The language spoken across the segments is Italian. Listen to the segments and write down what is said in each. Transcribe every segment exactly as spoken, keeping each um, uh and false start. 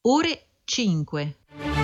ore cinque.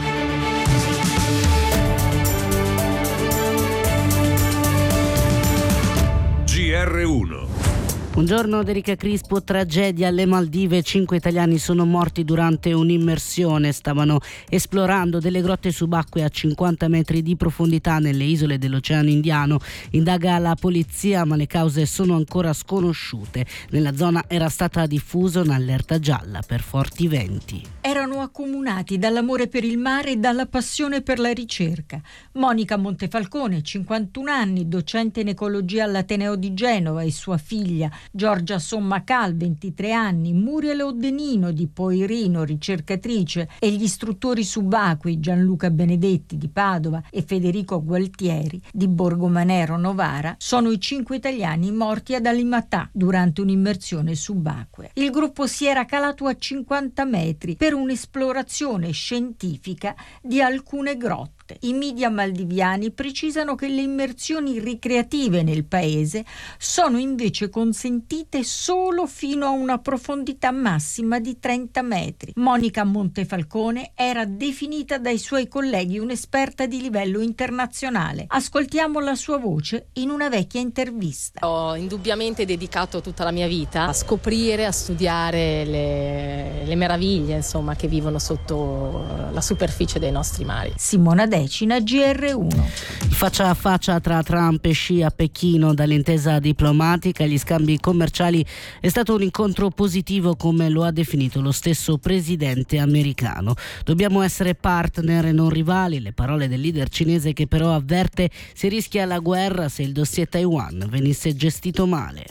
G R uno. Buongiorno da Erika Crispo. Tragedia alle Maldive, cinque italiani sono morti durante un'immersione, stavano esplorando delle grotte subacquee a cinquanta metri di profondità nelle isole dell'Oceano Indiano. Indaga la polizia, ma le cause sono ancora sconosciute. Nella zona era stata diffusa un'allerta gialla per forti venti. Erano accomunati dall'amore per il mare e dalla passione per la ricerca. Monica Montefalcone, cinquantuno anni, docente in ecologia all'Ateneo di Genova, e sua figlia Giorgia Sommacal, ventitré anni, Muriel Oddenino di Poirino, ricercatrice, e gli istruttori subacquei Gianluca Benedetti di Padova e Federico Gualtieri di Borgomanero Novara sono i cinque italiani morti ad Alimatà durante un'immersione subacquea. Il gruppo si era calato a cinquanta metri per un'esplorazione scientifica di alcune grotte. I media maldiviani precisano che le immersioni ricreative nel paese sono invece consentite solo fino a una profondità massima di trenta metri. Monica Montefalcone era definita dai suoi colleghi un'esperta di livello internazionale. Ascoltiamo la sua voce in una vecchia intervista. Ho indubbiamente dedicato tutta la mia vita a scoprire, a studiare le, le meraviglie, insomma, che vivono sotto la superficie dei nostri mari. Simona Decina, G R uno. Faccia a faccia tra Trump e Xi a Pechino. Dall'intesa diplomatica agli scambi commerciali è stato un incontro positivo, come lo ha definito lo stesso presidente americano. Dobbiamo essere partner e non rivali, le parole del leader cinese, che però avverte si rischia la guerra se il dossier Taiwan venisse gestito male.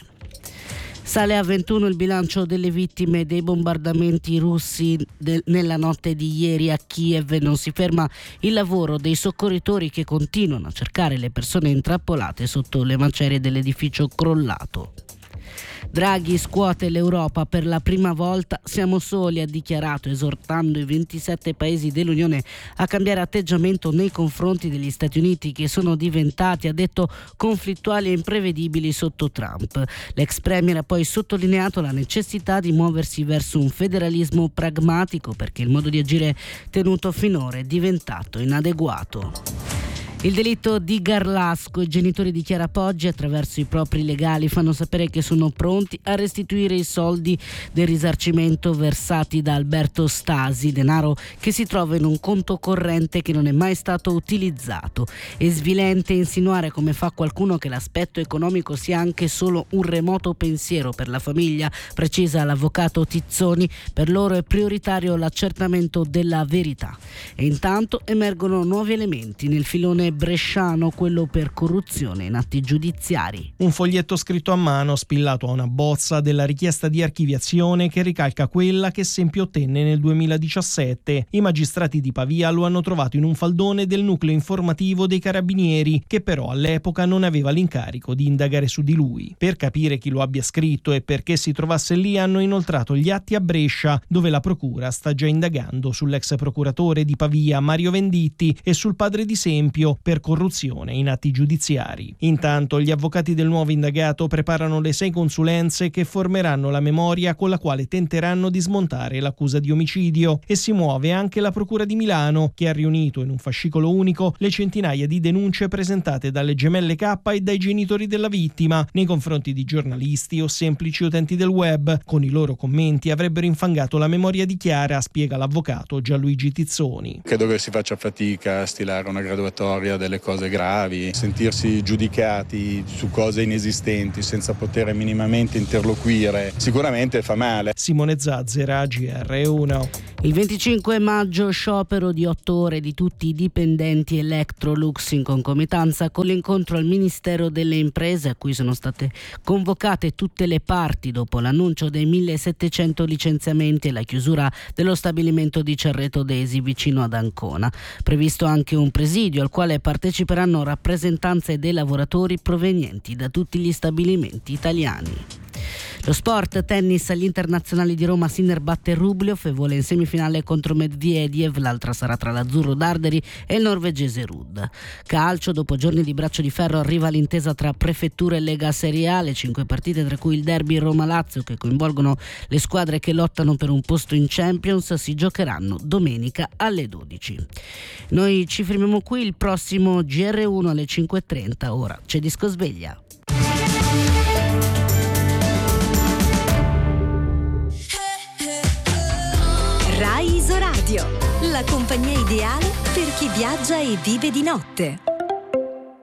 Sale a ventuno il bilancio delle vittime dei bombardamenti russi de- nella notte di ieri a Kiev. Non si ferma il lavoro dei soccorritori che continuano a cercare le persone intrappolate sotto le macerie dell'edificio crollato. Draghi scuote l'Europa per la prima volta. Siamo soli, ha dichiarato, esortando i ventisette paesi dell'Unione a cambiare atteggiamento nei confronti degli Stati Uniti, che sono diventati, ha detto, conflittuali e imprevedibili sotto Trump. L'ex premier ha poi sottolineato la necessità di muoversi verso un federalismo pragmatico, perché il modo di agire tenuto finora è diventato inadeguato. Il delitto di Garlasco. I genitori di Chiara Poggi, attraverso i propri legali, fanno sapere che sono pronti a restituire i soldi del risarcimento versati da Alberto Stasi, denaro che si trova in un conto corrente che non è mai stato utilizzato. È svilente insinuare, come fa qualcuno, che l'aspetto economico sia anche solo un remoto pensiero per la famiglia, precisa l'avvocato Tizzoni. Per loro è prioritario l'accertamento della verità. E intanto emergono nuovi elementi nel filone bresciano, quello per corruzione in atti giudiziari. Un foglietto scritto a mano spillato a una bozza della richiesta di archiviazione che ricalca quella che Sempi ottenne nel duemiladiciassette. I magistrati di Pavia lo hanno trovato in un faldone del nucleo informativo dei carabinieri, che però all'epoca non aveva l'incarico di indagare su di lui. Per capire chi lo abbia scritto e perché si trovasse lì, hanno inoltrato gli atti a Brescia, dove la procura sta già indagando sull'ex procuratore di Pavia Mario Venditti e sul padre di Sempio per corruzione in atti giudiziari. Intanto gli avvocati del nuovo indagato preparano le sei consulenze che formeranno la memoria con la quale tenteranno di smontare l'accusa di omicidio, e si muove anche la procura di Milano, che ha riunito in un fascicolo unico le centinaia di denunce presentate dalle gemelle K e dai genitori della vittima nei confronti di giornalisti o semplici utenti del web. Con i loro commenti avrebbero infangato la memoria di Chiara, spiega l'avvocato Gianluigi Tizzoni. Credo che si faccia fatica a stilare una graduatoria delle cose gravi, sentirsi giudicati su cose inesistenti senza poter minimamente interloquire sicuramente fa male. Simone Zazzera, G R uno. Il venticinque maggio sciopero di otto ore di tutti i dipendenti Electrolux, in concomitanza con l'incontro al Ministero delle Imprese, a cui sono state convocate tutte le parti dopo l'annuncio dei millesettecento licenziamenti e la chiusura dello stabilimento di Cerreto Desi vicino ad Ancona. Previsto anche un presidio al quale parteciperanno rappresentanze dei lavoratori provenienti da tutti gli stabilimenti italiani. Lo sport, tennis, agli internazionali di Roma, Sinner batte Rublev e vola in semifinale contro Medvedev, l'altra sarà tra l'azzurro Darderi e il norvegese Ruud. Calcio, dopo giorni di braccio di ferro arriva l'intesa tra Prefettura e Lega Serie A, le cinque partite tra cui il derby Roma-Lazio che coinvolgono le squadre che lottano per un posto in Champions si giocheranno domenica alle dodici. Noi ci fermiamo qui, il prossimo G R uno alle cinque e trenta, ora c'è Disco Sveglia. Rai Isoradio, la compagnia ideale per chi viaggia e vive di notte.